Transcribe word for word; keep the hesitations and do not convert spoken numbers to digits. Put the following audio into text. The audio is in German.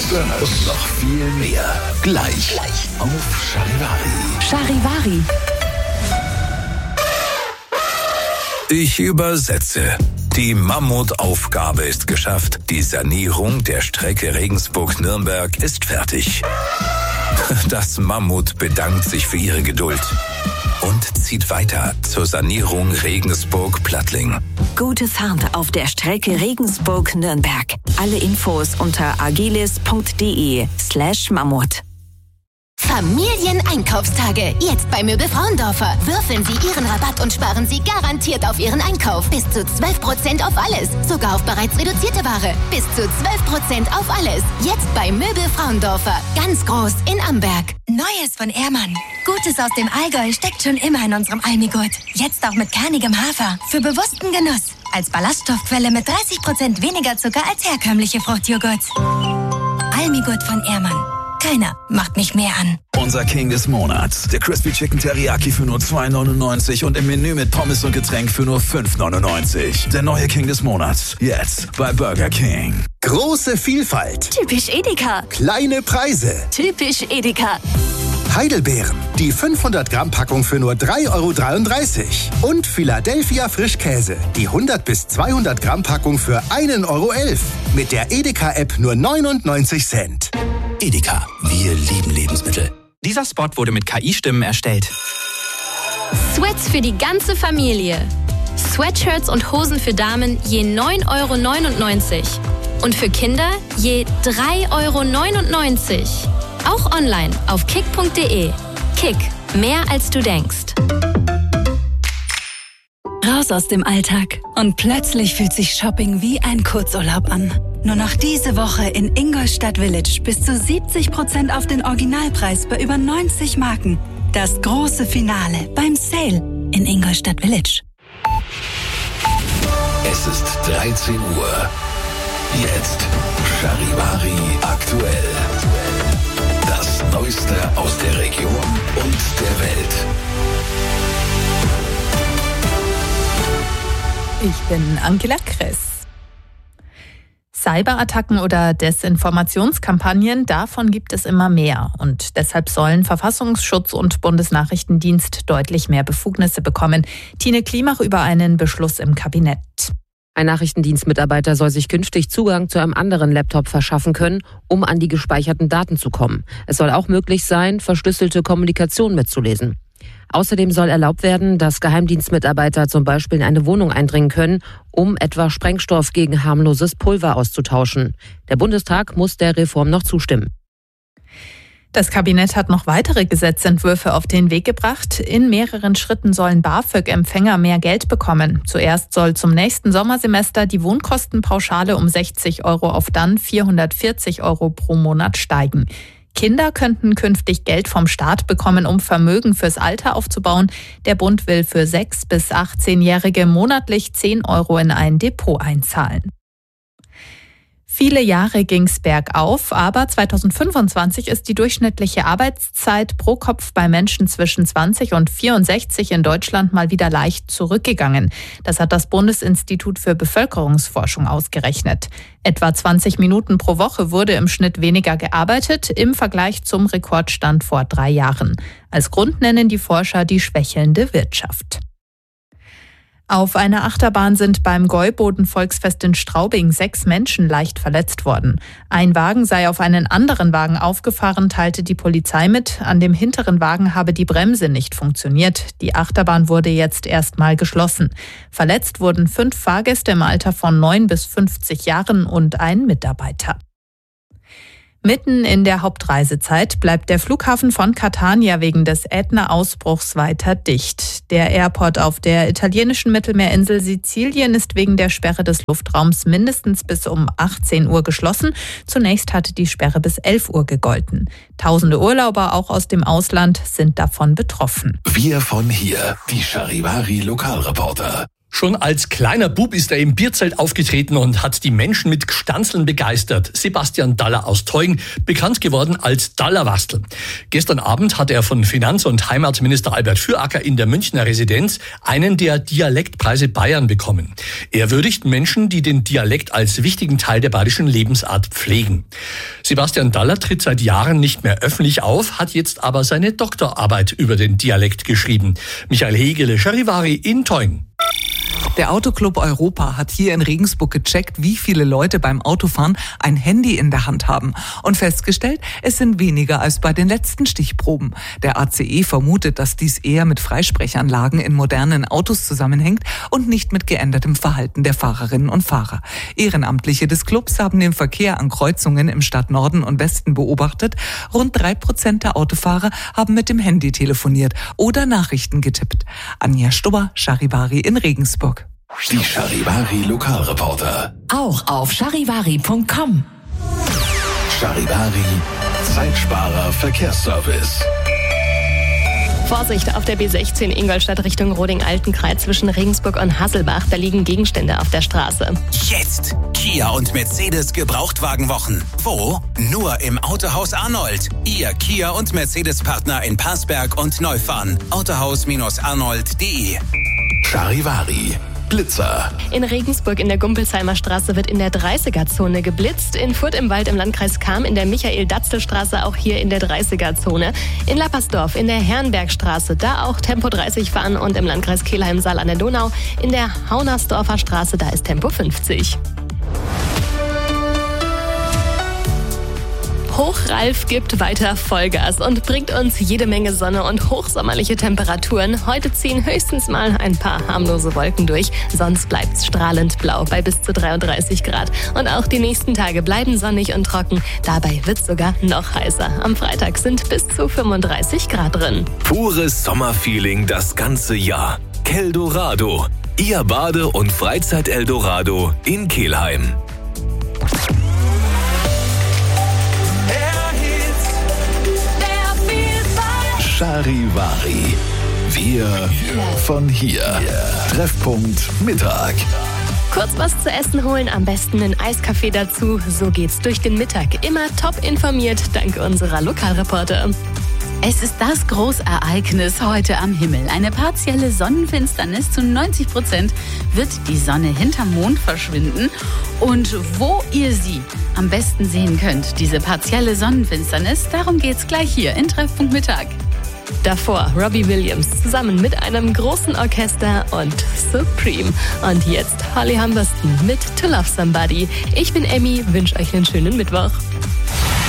Das und noch viel mehr. Gleich, Gleich. auf Charivari. Charivari. Ich übersetze. Die Mammutaufgabe ist geschafft. Die Sanierung der Strecke Regensburg-Nürnberg ist fertig. Das Mammut bedankt sich für ihre Geduld und zieht weiter zur Sanierung Regensburg-Plattling. Gute Fahrt auf der Strecke Regensburg-Nürnberg. Alle Infos unter agilis.de slash Mammut. Familieneinkaufstage. Jetzt bei Möbel Frauendorfer. Würfeln Sie Ihren Rabatt und sparen Sie garantiert auf Ihren Einkauf. Bis zu zwölf Prozent auf alles. Sogar auf bereits reduzierte Ware. Bis zu zwölf Prozent auf alles. Jetzt bei Möbel Frauendorfer. Ganz groß in Amberg. Neues von Ehrmann. Gutes aus dem Allgäu steckt schon immer in unserem Almigurt. Jetzt auch mit kernigem Hafer. Für bewussten Genuss. Als Ballaststoffquelle mit dreißig Prozent weniger Zucker als herkömmliche Fruchtjoghurt. Almigurt von Ehrmann. Keiner macht mich mehr an. Unser King des Monats. Der Crispy Chicken Teriyaki für nur zwei neunundneunzig und im Menü mit Pommes und Getränk für nur fünf neunundneunzig. Der neue King des Monats. Jetzt bei Burger King. Große Vielfalt. Typisch Edeka. Kleine Preise. Typisch Edeka. Heidelbeeren. Die fünfhundert Gramm Packung für nur drei Euro dreiunddreißig. Und Philadelphia Frischkäse. Die hundert bis zweihundert Gramm Packung für ein Euro elf. Mit der Edeka-App nur neunundneunzig Cent. Edeka, wir lieben Lebensmittel. Dieser Spot wurde mit K I-Stimmen erstellt. Sweats für die ganze Familie. Sweatshirts und Hosen für Damen je neun Euro neunundneunzig. Und für Kinder je drei Euro neunundneunzig. Auch online auf kick punkt de. Kick, mehr als du denkst. Raus aus dem Alltag. Und plötzlich fühlt sich Shopping wie ein Kurzurlaub an. Nur noch diese Woche in Ingolstadt Village bis zu siebzig Prozent auf den Originalpreis bei über neunzig Marken. Das große Finale beim Sale in Ingolstadt Village. Es ist dreizehn Uhr. Jetzt Charivari aktuell. Das Neueste aus der Region und der Welt. Ich bin Angela Kress. Cyberattacken oder Desinformationskampagnen, davon gibt es immer mehr. Und deshalb sollen Verfassungsschutz und Bundesnachrichtendienst deutlich mehr Befugnisse bekommen. Tine Klimach über einen Beschluss im Kabinett. Ein Nachrichtendienstmitarbeiter soll sich künftig Zugang zu einem anderen Laptop verschaffen können, um an die gespeicherten Daten zu kommen. Es soll auch möglich sein, verschlüsselte Kommunikation mitzulesen. Außerdem soll erlaubt werden, dass Geheimdienstmitarbeiter zum Beispiel in eine Wohnung eindringen können, um etwa Sprengstoff gegen harmloses Pulver auszutauschen. Der Bundestag muss der Reform noch zustimmen. Das Kabinett hat noch weitere Gesetzentwürfe auf den Weg gebracht. In mehreren Schritten sollen BAföG-Empfänger mehr Geld bekommen. Zuerst soll zum nächsten Sommersemester die Wohnkostenpauschale um sechzig Euro auf dann vierhundertvierzig Euro pro Monat steigen. Kinder könnten künftig Geld vom Staat bekommen, um Vermögen fürs Alter aufzubauen. Der Bund will für sechs- bis achtzehnjährige monatlich zehn Euro in ein Depot einzahlen. Viele Jahre ging's bergauf, aber zweitausendfünfundzwanzig ist die durchschnittliche Arbeitszeit pro Kopf bei Menschen zwischen zwanzig und vierundsechzig in Deutschland mal wieder leicht zurückgegangen. Das hat das Bundesinstitut für Bevölkerungsforschung ausgerechnet. Etwa zwanzig Minuten pro Woche wurde im Schnitt weniger gearbeitet im Vergleich zum Rekordstand vor drei Jahren. Als Grund nennen die Forscher die schwächelnde Wirtschaft. Auf einer Achterbahn sind beim Gäuboden-Volksfest in Straubing sechs Menschen leicht verletzt worden. Ein Wagen sei auf einen anderen Wagen aufgefahren, teilte die Polizei mit. An dem hinteren Wagen habe die Bremse nicht funktioniert. Die Achterbahn wurde jetzt erstmal geschlossen. Verletzt wurden fünf Fahrgäste im Alter von neun bis fünfzig Jahren und ein Mitarbeiter. Mitten in der Hauptreisezeit bleibt der Flughafen von Catania wegen des Ätna-Ausbruchs weiter dicht. Der Airport auf der italienischen Mittelmeerinsel Sizilien ist wegen der Sperre des Luftraums mindestens bis um achtzehn Uhr geschlossen. Zunächst hatte die Sperre bis elf Uhr gegolten. Tausende Urlauber, auch aus dem Ausland, sind davon betroffen. Wir von hier, die Charivari Lokalreporter. Schon als kleiner Bub ist er im Bierzelt aufgetreten und hat die Menschen mit Gstanzeln begeistert. Sebastian Daller aus Teugen, bekannt geworden als Dallerwastel. Gestern Abend hat er von Finanz- und Heimatminister Albert Füracker in der Münchner Residenz einen der Dialektpreise Bayern bekommen. Er würdigt Menschen, die den Dialekt als wichtigen Teil der bayerischen Lebensart pflegen. Sebastian Daller tritt seit Jahren nicht mehr öffentlich auf, hat jetzt aber seine Doktorarbeit über den Dialekt geschrieben. Michael Hegele, Charivari in Teugen. Der Autoclub Europa hat hier in Regensburg gecheckt, wie viele Leute beim Autofahren ein Handy in der Hand haben und festgestellt, es sind weniger als bei den letzten Stichproben. Der A C E vermutet, dass dies eher mit Freisprechanlagen in modernen Autos zusammenhängt und nicht mit geändertem Verhalten der Fahrerinnen und Fahrer. Ehrenamtliche des Clubs haben den Verkehr an Kreuzungen im Stadtnorden und Westen beobachtet. Rund drei Prozent der Autofahrer haben mit dem Handy telefoniert oder Nachrichten getippt. Anja Stubber, Charivari in Regensburg. Die Charivari Lokalreporter. Auch auf charivari punkt com. Charivari Zeitsparer Verkehrsservice. Vorsicht auf der B sechzehn Ingolstadt Richtung Roding-Altenkreuz zwischen Regensburg und Hasselbach. Da liegen Gegenstände auf der Straße. Jetzt Kia und Mercedes Gebrauchtwagenwochen. Wo? Nur im Autohaus Arnold. Ihr Kia und Mercedes Partner in Parsberg und Neufahren. Autohaus Arnold punkt de. Charivari Blitzer. In Regensburg in der Gumpelsheimer Straße wird in der dreißiger-Zone geblitzt. In Furth im Wald im Landkreis Cham in der Michael-Datzel-Straße auch hier in der dreißiger-Zone. In Lappersdorf in der Herrenbergstraße, da auch Tempo dreißig fahren und im Landkreis Kelheim-Saal an der Donau. In der Haunersdorfer Straße, da ist Tempo fünfzig. Hochralf gibt weiter Vollgas und bringt uns jede Menge Sonne und hochsommerliche Temperaturen. Heute ziehen höchstens mal ein paar harmlose Wolken durch. Sonst bleibt's strahlend blau bei bis zu dreiunddreißig Grad. Und auch die nächsten Tage bleiben sonnig und trocken. Dabei wird's sogar noch heißer. Am Freitag sind bis zu fünfunddreißig Grad drin. Pures Sommerfeeling das ganze Jahr. Keldorado. Ihr Bade- und Freizeit-Eldorado in Kelheim. Charivari. Wir von hier. Treffpunkt Mittag. Kurz was zu essen holen, am besten einen Eiskaffee dazu. So geht's durch den Mittag. Immer top informiert, dank unserer Lokalreporter. Es ist das Großereignis heute am Himmel. Eine partielle Sonnenfinsternis. Zu neunzig Prozent wird die Sonne hinterm Mond verschwinden. Und wo ihr sie am besten sehen könnt, diese partielle Sonnenfinsternis, darum geht's gleich hier in Treffpunkt Mittag. Davor Robbie Williams zusammen mit einem großen Orchester und Supreme. Und jetzt Holly Humberston mit To Love Somebody. Ich bin Emmy, wünsche euch einen schönen Mittwoch.